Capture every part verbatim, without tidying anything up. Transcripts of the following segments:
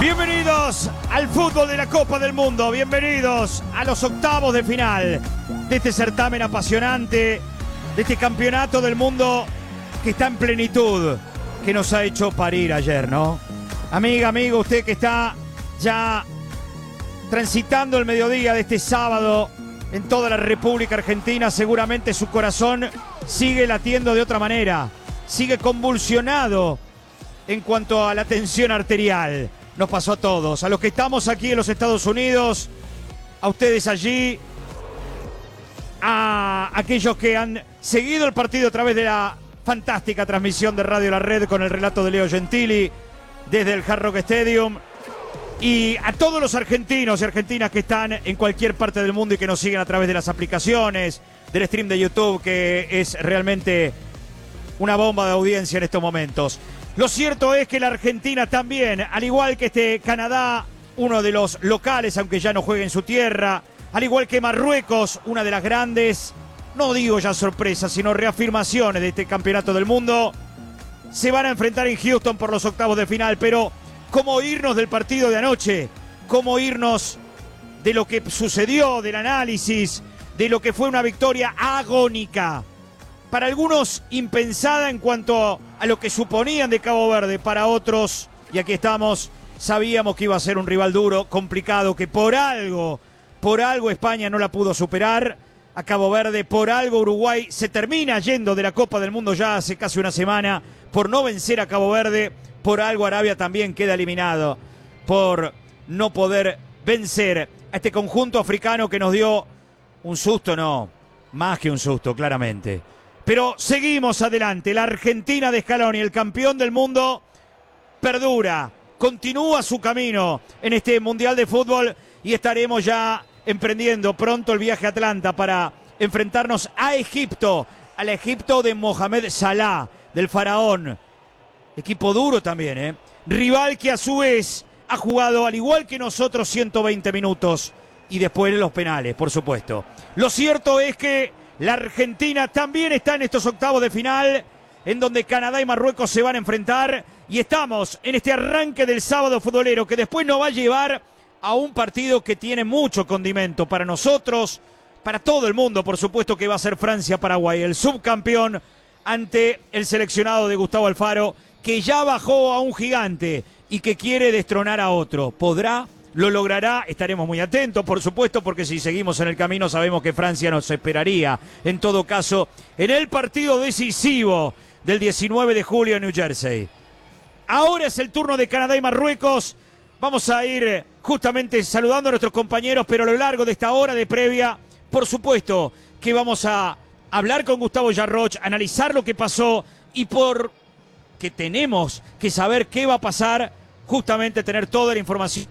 Bienvenidos al fútbol de la Copa del Mundo, bienvenidos a los octavos de final de este certamen apasionante, de este campeonato del mundo que está en plenitud, que nos ha hecho parir ayer, ¿no? Amiga, amigo, usted que está ya transitando el mediodía de este sábado en toda la República Argentina, seguramente su corazón sigue latiendo de otra manera, sigue convulsionado en cuanto a la tensión arterial. Nos pasó a todos, a los que estamos aquí en los Estados Unidos, a ustedes allí, a aquellos que han seguido el partido a través de la fantástica transmisión de Radio La Red con el relato de Leo Gentili desde el Hard Rock Stadium, y a todos los argentinos y argentinas que están en cualquier parte del mundo y que nos siguen a través de las aplicaciones, del stream de YouTube, que es realmente una bomba de audiencia en estos momentos. Lo cierto es que la Argentina también, al igual que este Canadá, uno de los locales, aunque ya no juegue en su tierra, al igual que Marruecos, una de las grandes, no digo ya sorpresas, sino reafirmaciones de este campeonato del mundo, se van a enfrentar en Houston por los octavos de final. Pero ¿cómo irnos del partido de anoche? ¿Cómo irnos de lo que sucedió, del análisis, de lo que fue una victoria agónica? Para algunos impensada en cuanto a lo que suponían de Cabo Verde, para otros, y aquí estamos, sabíamos que iba a ser un rival duro, complicado, que por algo, por algo España no la pudo superar a Cabo Verde, por algo Uruguay se termina yendo de la Copa del Mundo ya hace casi una semana, por no vencer a Cabo Verde, por algo Arabia también queda eliminado, por no poder vencer a este conjunto africano que nos dio un susto, no, más que un susto, claramente. Pero seguimos adelante, la Argentina de Scaloni, el campeón del mundo, perdura, continúa su camino en este Mundial de Fútbol y estaremos ya emprendiendo pronto el viaje a Atlanta para enfrentarnos a Egipto, al Egipto de Mohamed Salah, del faraón. Equipo duro también, ¿eh? Rival que a su vez ha jugado al igual que nosotros ciento veinte minutos y después los penales, por supuesto. Lo cierto es que la Argentina también está en estos octavos de final, en donde Canadá y Marruecos se van a enfrentar. Y estamos en este arranque del sábado futbolero, que después nos va a llevar a un partido que tiene mucho condimento para nosotros, para todo el mundo, por supuesto, que va a ser Francia-Paraguay, el subcampeón ante el seleccionado de Gustavo Alfaro, que ya bajó a un gigante y que quiere destronar a otro. ¿Podrá? ¿Lo logrará? Estaremos muy atentos, por supuesto, porque si seguimos en el camino sabemos que Francia nos esperaría, en todo caso, en el partido decisivo del diecinueve de julio en New Jersey. Ahora es el turno de Canadá y Marruecos. Vamos a ir justamente saludando a nuestros compañeros, pero a lo largo de esta hora de previa, por supuesto que vamos a hablar con Gustavo Yarroch, analizar lo que pasó y por que tenemos que saber qué va a pasar, justamente tener toda la información.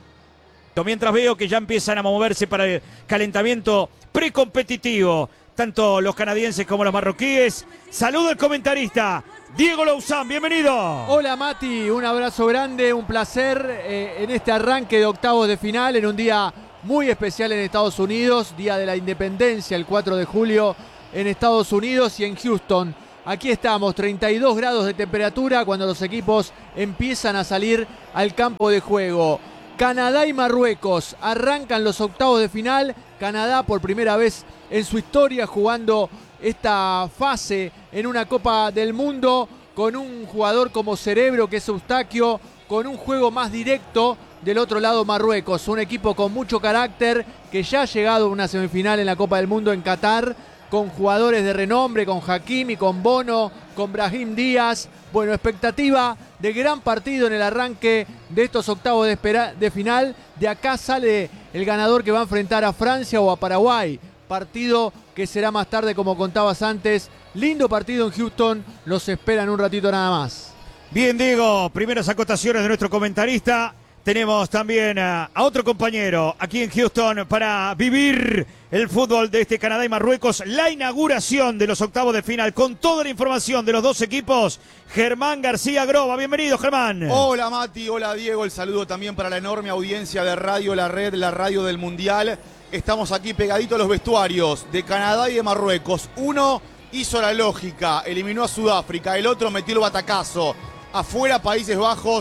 Mientras veo que ya empiezan a moverse para el calentamiento precompetitivo, tanto los canadienses como los marroquíes. Saludo al comentarista Diego Louzán, bienvenido. Hola Mati, un abrazo grande, un placer eh, en este arranque de octavos de final, en un día muy especial en Estados Unidos, Día de la Independencia, el cuatro de julio en Estados Unidos y en Houston. Aquí estamos, treinta y dos grados de temperatura cuando los equipos empiezan a salir al campo de juego. Canadá y Marruecos arrancan los octavos de final. Canadá por primera vez en su historia jugando esta fase en una Copa del Mundo con un jugador como Cerebro, que es Eustaquio, con un juego más directo. Del otro lado Marruecos, un equipo con mucho carácter que ya ha llegado a una semifinal en la Copa del Mundo en Qatar, con jugadores de renombre, con Hakimi, con Bono, con Brahim Díaz. Bueno, expectativa de gran partido en el arranque de estos octavos de, espera, de final. De acá sale el ganador que va a enfrentar a Francia o a Paraguay. Partido que será más tarde, como contabas antes. Lindo partido en Houston, los esperan un ratito nada más. Bien, Diego, primeras acotaciones de nuestro comentarista. Tenemos también a, a otro compañero aquí en Houston para vivir el fútbol de este Canadá y Marruecos. La inauguración de los octavos de final con toda la información de los dos equipos. Germán García Groba, bienvenido Germán. Hola Mati, hola Diego, el saludo también para la enorme audiencia de Radio La Red, la radio del Mundial. Estamos aquí pegaditos a los vestuarios de Canadá y de Marruecos. Uno hizo la lógica, eliminó a Sudáfrica, el otro metió el batacazo. Afuera Países Bajos.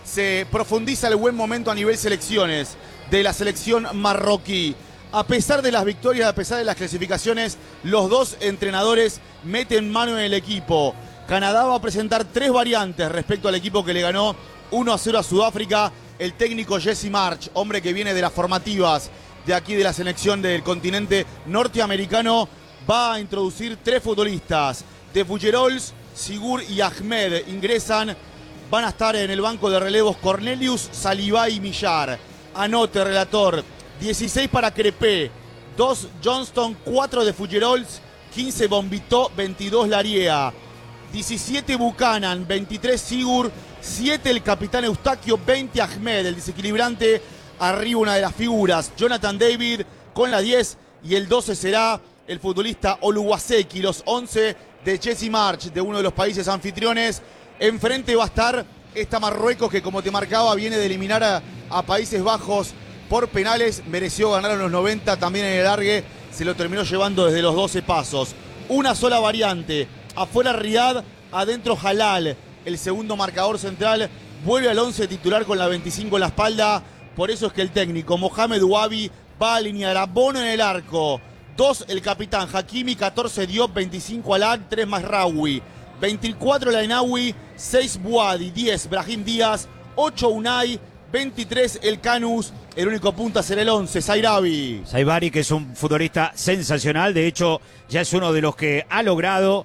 se profundiza el buen momento a nivel selecciones de la selección marroquí. A pesar de las victorias, a pesar de las clasificaciones, los dos entrenadores meten mano en el equipo. Canadá va a presentar tres variantes respecto al equipo que le ganó uno a cero a Sudáfrica. El técnico Jesse Marsch, hombre que viene de las formativas de aquí de la selección del continente norteamericano, va a introducir tres futbolistas. De Fougerols, Sigur y Ahmed ingresan. Van a estar en el banco de relevos Cornelius, Salivá y Millar. Anote, relator. dieciséis para Crepé, dos Johnston, cuatro de Fougerols, quince Bombitó, veintidós Lariea, diecisiete Buchanan, veintitrés Sigur, siete el capitán Eustaquio, veinte Ahmed, el desequilibrante, arriba una de las figuras, Jonathan David con la diez y el doce será el futbolista Oluwaseki, los once de Jesse Marsch, de uno de los países anfitriones. Enfrente va a estar esta Marruecos que, como te marcaba, viene de eliminar a, a Países Bajos por penales, mereció ganar en los noventa, también en el alargue se lo terminó llevando desde los doce pasos. Una sola variante, afuera Riyad, adentro Halal, el segundo marcador central, vuelve al once titular con la veinticinco en la espalda, por eso es que el técnico Mohamed Ouabi va a alinear a Bono en el arco, dos el capitán Hakimi, catorce Diop, veinticinco Alag, tres Mazraoui, veinticuatro Lainawi, seis Bouadi, diez Brahim Díaz, ocho Unai, veintitrés el Canus, el único punta será el once, Zairabi. Zairabi, que es un futbolista sensacional, de hecho ya es uno de los que ha logrado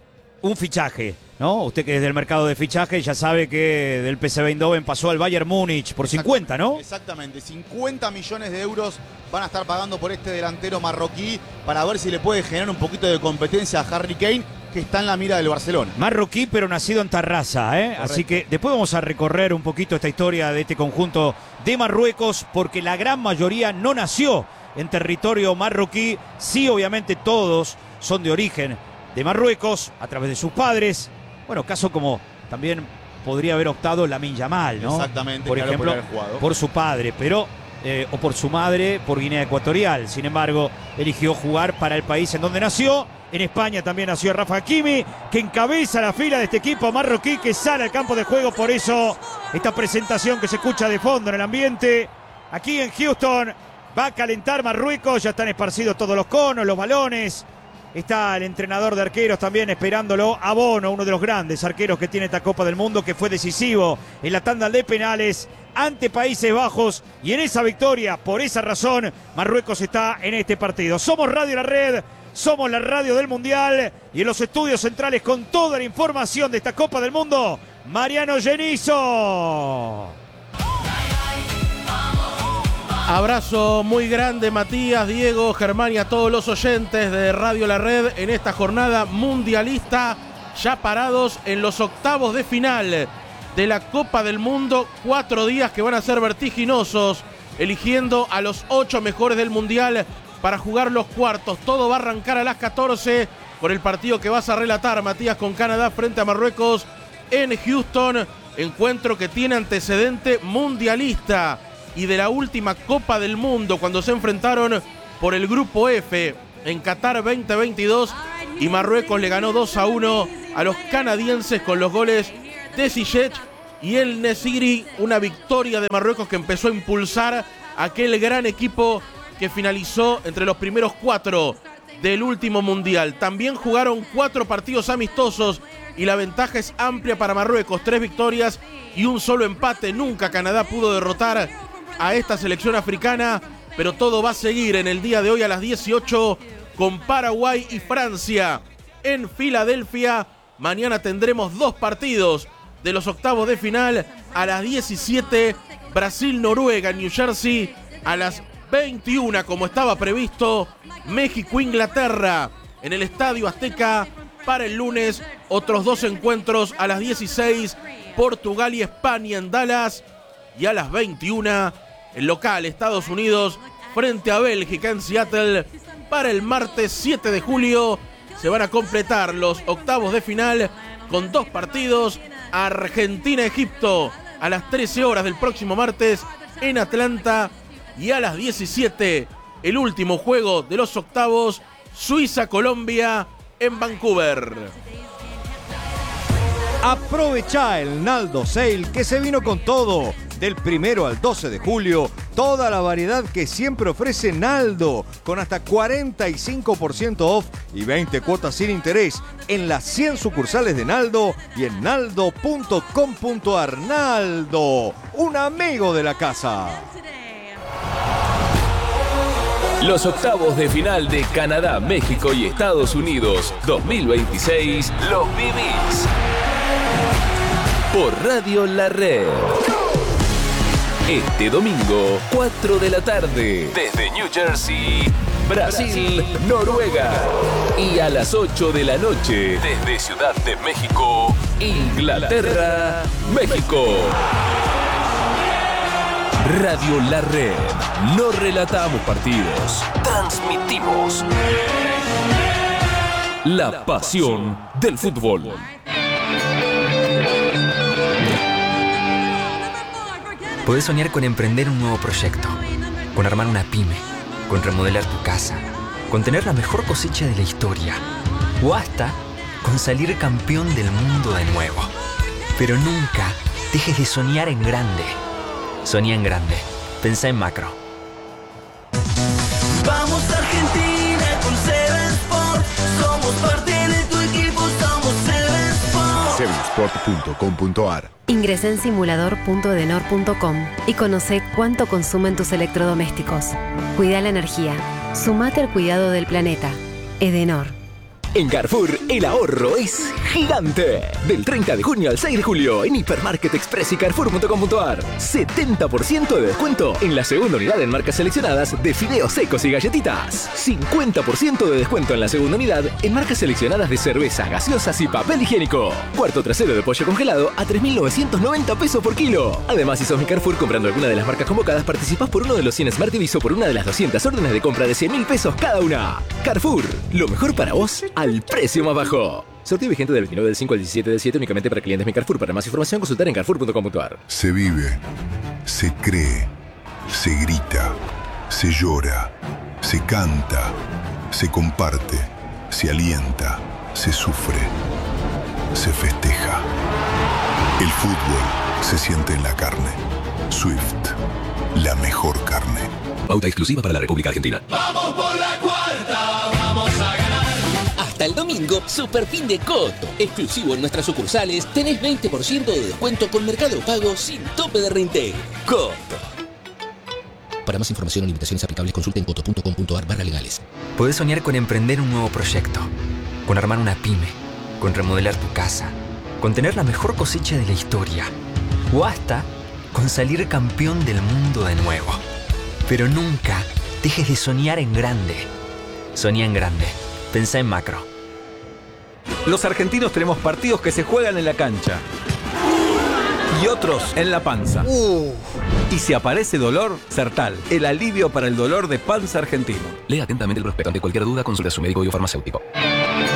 un fichaje, ¿no? Usted que es del mercado de fichaje ya sabe que del P S V Eindhoven pasó al Bayern Múnich por cincuenta, ¿no? Exactamente, cincuenta millones de euros van a estar pagando por este delantero marroquí para ver si le puede generar un poquito de competencia a Harry Kane, que está en la mira del Barcelona. Marroquí, pero nacido en Tarrasa, ¿eh? Así que después vamos a recorrer un poquito esta historia de este conjunto de Marruecos, porque la gran mayoría no nació en territorio marroquí. Sí, obviamente todos son de origen de Marruecos, a través de sus padres. Bueno, caso como también podría haber optado Lamine Yamal, ¿no? Exactamente, por claro, ejemplo, por haber jugado. por su padre, pero... Eh, o por su madre, por Guinea Ecuatorial. Sin embargo, eligió jugar para el país en donde nació. En España también nació Rafa Hakimi, que encabeza la fila de este equipo marroquí que sale al campo de juego. Por eso, esta presentación que se escucha de fondo en el ambiente. Aquí en Houston va a calentar Marruecos. Ya están esparcidos todos los conos, los balones. Está el entrenador de arqueros también esperándolo, a Bono, uno de los grandes arqueros que tiene esta Copa del Mundo, que fue decisivo en la tanda de penales ante Países Bajos, y en esa victoria, por esa razón, Marruecos está en este partido. Somos Radio La Red, somos la radio del Mundial, y en los estudios centrales con toda la información de esta Copa del Mundo, Mariano Genizo. Abrazo muy grande, Matías, Diego, Germán y a todos los oyentes de Radio La Red en esta jornada mundialista, ya parados en los octavos de final de la Copa del Mundo. Cuatro días que van a ser vertiginosos, eligiendo a los ocho mejores del Mundial para jugar los cuartos. Todo va a arrancar a las catorce con el partido que vas a relatar, Matías, con Canadá frente a Marruecos en Houston. Encuentro que tiene antecedente mundialista y de la última Copa del Mundo, cuando se enfrentaron por el Grupo F en Qatar veinte veintidós, y Marruecos le ganó dos a uno a los canadienses con los goles de Ziyech y El Nesiri. Una victoria de Marruecos que empezó a impulsar aquel gran equipo que finalizó entre los primeros cuatro del último Mundial. También jugaron cuatro partidos amistosos y la ventaja es amplia para Marruecos, tres victorias y un solo empate. Nunca Canadá pudo derrotar a esta selección africana, pero todo va a seguir en el día de hoy a las dieciocho con Paraguay y Francia en Filadelfia. Mañana tendremos dos partidos de los octavos de final a las diecisiete, Brasil-Noruega en New Jersey, a las veintiuna como estaba previsto, México-Inglaterra en el Estadio Azteca. Para el lunes, otros dos encuentros a las dieciséis, Portugal y España en Dallas, y a las veintiuna, el local Estados Unidos frente a Bélgica en Seattle. Para el martes siete de julio se van a completar los octavos de final con dos partidos, Argentina-Egipto a las trece horas del próximo martes en Atlanta, y a las diecisiete el último juego de los octavos, Suiza-Colombia en Vancouver. Aprovecha el Naldo Sale que se vino con todo. Del primero al doce de julio, toda la variedad que siempre ofrece Naldo, con hasta cuarenta y cinco por ciento off y veinte cuotas sin interés en las cien sucursales de Naldo y en naldo punto com punto ar. Naldo, un amigo de la casa. Los octavos de final de Canadá, México y Estados Unidos dos mil veintiséis los vivís por Radio La Red. Este domingo, cuatro de la tarde, desde New Jersey, Brasil, Noruega. Y a las ocho de la noche, desde Ciudad de México, Inglaterra, México. Radio La Red. No relatamos partidos, transmitimos la pasión del fútbol. Podés soñar con emprender un nuevo proyecto, con armar una pyme, con remodelar tu casa, con tener la mejor cosecha de la historia o hasta con salir campeón del mundo de nuevo. Pero nunca dejes de soñar en grande. Soñá en grande. Pensá en macro. Vamos Argentina con Seven Sport. Somos parte de tu equipo, somos Seven Sport. seven sport punto com punto ar. Ingresa en simulador punto edenor punto com y conoce cuánto consumen tus electrodomésticos. Cuida la energía. Sumate al cuidado del planeta. Edenor. En Carrefour, el ahorro es gigante. Del treinta de junio al seis de julio, en Hipermarket Express y carrefour punto com punto ar. setenta por ciento de descuento en la segunda unidad en marcas seleccionadas de fideos secos y galletitas. cincuenta por ciento de descuento en la segunda unidad en marcas seleccionadas de cervezas, gaseosas y papel higiénico. Cuarto trasero de pollo congelado a tres mil novecientos noventa pesos por kilo. Además, si sos mi Carrefour comprando alguna de las marcas convocadas, participás por uno de los cien Smart T V o por una de las doscientas órdenes de compra de cien mil pesos cada una. Carrefour, lo mejor para vos al precio más bajo. Sorteo vigente del veintinueve del cinco al diecisiete del siete únicamente para clientes Mi Carrefour. Para más información consultar en carrefour punto com punto ar. Se vive, se cree, se grita, se llora, se canta, se comparte, se alienta, se sufre, se festeja. El fútbol se siente en la carne. Swift, la mejor carne. Pauta exclusiva para la República Argentina. Vamos por la cuarta, vamos a ganar. Hasta el domingo, Super Fin de Coto. Exclusivo en nuestras sucursales, tenés veinte por ciento de descuento con Mercado Pago sin tope de reintegro. Coto. Para más información o limitaciones aplicables, consulten coto punto com punto ar barra legales. Podés soñar con emprender un nuevo proyecto, con armar una pyme, con remodelar tu casa, con tener la mejor cosecha de la historia o hasta con salir campeón del mundo de nuevo. Pero nunca dejes de soñar en grande. Soñá en grande. Pensá en macro. Los argentinos tenemos partidos que se juegan en la cancha y otros en la panza. Uh. Y si aparece dolor, Sertal, el alivio para el dolor de panza argentino. Lea atentamente el prospecto. Ante cualquier duda, consulta a su médico o farmacéutico.